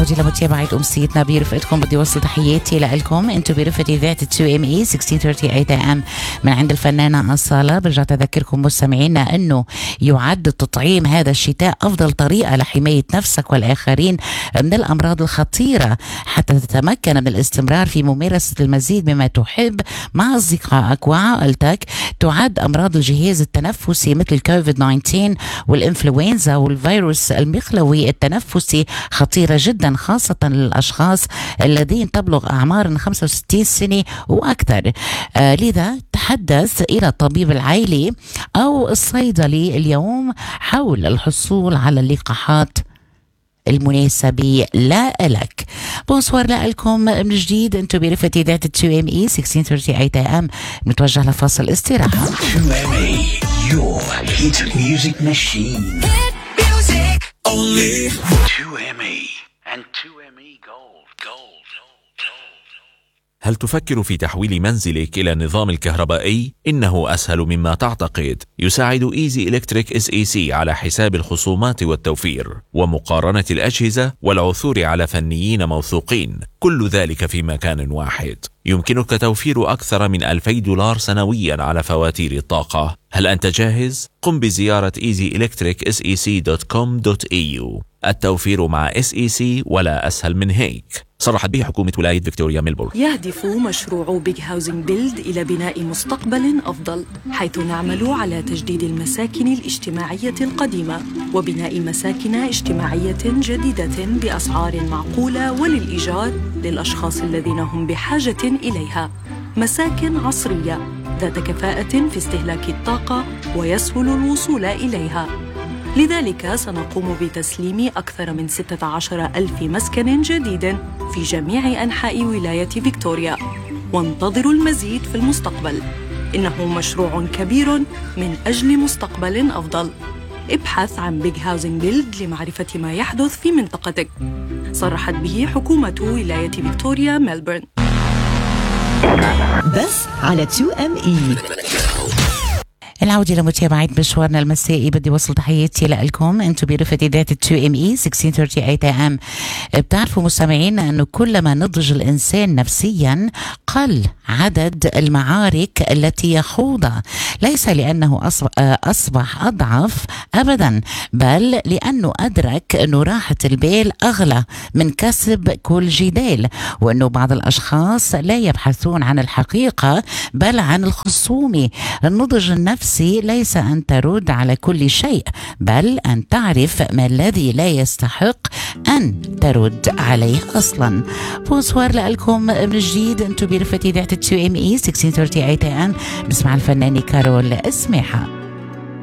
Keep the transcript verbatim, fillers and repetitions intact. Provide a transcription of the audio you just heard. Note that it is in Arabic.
العودة لمتابعة أمسيتنا برفقتكم. بدي وصل تحياتي لكم انتم برفقة إذاعة تو ام اي ستة عشر ثلاثين اي ام من عند الفنانة أصالة. برجع تذكركم مستمعينا أنه يعد التطعيم هذا الشتاء أفضل طريقة لحماية نفسك والآخرين من الأمراض الخطيرة حتى تتمكن من الاستمرار في ممارسة المزيد مما تحب مع أصدقائك وعائلتك. تعد أمراض الجهاز التنفسي مثل كوفيد تسعة عشر والإنفلونزا والفيروس المخلوي التنفسي خطيرة جدا، خاصة للأشخاص الذين تبلغ أعمار خمسة وستين سنة وأكثر. آه لذا تحدث إلى الطبيب العائلي أو الصيدلي اليوم حول الحصول على اللقاحات المناسبة لا لك. بونسوار لكم من جديد، انتو برفقة إذاعة تو ام اي ستة عشر ثلاثين اي ام. نتوجه لفاصل استراحة. تو ام اي your hit music machine. Hit music only. تو ام اي and تو ام اي Gold. Gold. هل تفكر في تحويل منزلك إلى النظام الكهربائي؟ إنه أسهل مما تعتقد. يساعد إيزي إلكتريك إس إي سي على حساب الخصومات والتوفير ومقارنة الأجهزة والعثور على فنيين موثوقين، كل ذلك في مكان واحد. يمكنك توفير أكثر من ألفي دولار سنويا على فواتير الطاقة. هل أنت جاهز؟ قم بزيارة إيزي إلكتريك إس إي سي دوت كوم دوت إي يو. التوفير مع إس إي سي ولا أسهل من هيك. صرحت به حكومة ولاية فيكتوريا ميلبورن. يهدف مشروع بيج هاوزنج بيلد إلى بناء مستقبل أفضل، حيث نعمل على تجديد المساكن الاجتماعية القديمة وبناء مساكن اجتماعية جديدة بأسعار معقولة وللإيجار للأشخاص الذين هم بحاجة إليها. مساكن عصرية ذات كفاءة في استهلاك الطاقة ويسهل الوصول إليها. لذلك سنقوم بتسليم أكثر من ستة عشر ألف مسكن جديد في جميع أنحاء ولاية فيكتوريا، وانتظروا المزيد في المستقبل. إنه مشروع كبير من أجل مستقبل أفضل. ابحث عن بيج هاوزنج بيلد لمعرفة ما يحدث في منطقتك. صرحت به حكومة ولاية فيكتوريا ميلبورن. بس على تو ام اي. العودة لمتابعة مشوارنا المسائي. بدي وصل تحياتي لكم انتم برفقة إذاعة تو ام اي ستة عشر ثلاثين اي ام. بتعرفوا مستمعينا انه كلما نضج الانسان نفسيا قل عدد المعارك التي يخوضها، ليس لانه اصبح اضعف ابدا، بل لانه ادرك انه راحة البال اغلى من كسب كل جدال، وانه بعض الاشخاص لا يبحثون عن الحقيقة بل عن الخصومة. النضج النفسي ليس أن ترد على كل شيء، بل أن تعرف ما الذي لا يستحق أن ترد عليه أصلا. بونسوار لكم من جديد، انتو برفقة إذاعة تو ام اي ستة عشر ثلاثين اي ام. بسمع الفنانة كارول اسمحة.